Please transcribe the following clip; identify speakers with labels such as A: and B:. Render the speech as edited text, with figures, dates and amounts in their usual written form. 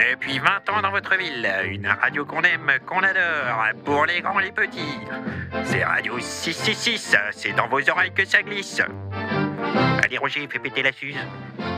A: Depuis 20 ans dans votre ville, une radio qu'on aime, qu'on adore, pour les grands, les petits. C'est Radio 666, c'est dans vos oreilles que ça glisse. Allez Roger, fais péter la suze.